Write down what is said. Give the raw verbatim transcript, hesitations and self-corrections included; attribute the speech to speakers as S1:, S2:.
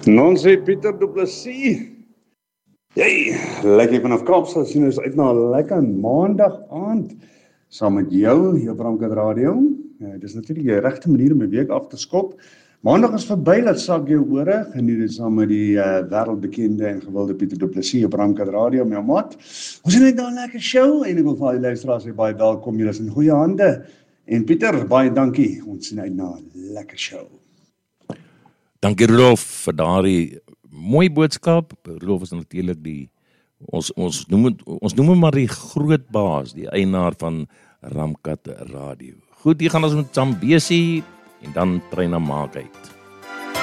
S1: Non sê Pieter Du Plessis. Jy, lekker vanaf Kaapstad sien ons uit na 'n lekker maandag aand saam met jou hier op Ramkat Radio. Ja, dit is natuurlik die regte manier om 'n week af te skop. Maandag is verby, laat sak jou ore. Geniet dit saam met die uh, wêreldbekende en gewilde Pieter Du Plessis op Ramkat Radio, my maat. Ons het net nou 'n lekker show en ek wil vir al die luisteraars sê baie welkom. Julle is in goeie hande. En Pieter, baie dankie. Ons sien uit na 'n lekker show.
S2: Dankie Rudolf vir daardie mooi boodskap. Rudolf is natuurlik die ons ons noem het, ons noem hom maar die groot baas, die eienaar van Ramkat Radio. Goed, hier gaan ons met Zambesi en dan Treina Maak uit.